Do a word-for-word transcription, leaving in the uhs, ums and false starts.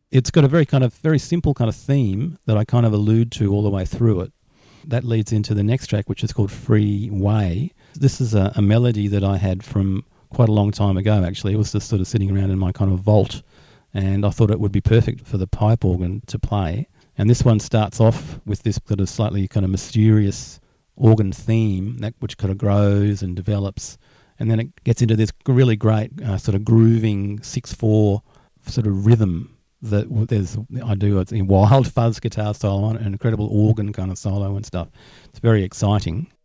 it's got a very kind of very simple kind of theme that I kind of allude to all the way through it. That leads into the next track, which is called Free Way. This is a, a melody that I had from quite a long time ago, actually. It was just sort of sitting around in my kind of vault, and I thought it would be perfect for the pipe organ to play. And this one starts off with this sort of slightly kind of mysterious organ theme, that which kind of grows and develops, and then it gets into this really great uh, sort of grooving six four sort of rhythm that there's I do a wild fuzz guitar solo on, an incredible organ kind of solo and stuff. It's very exciting.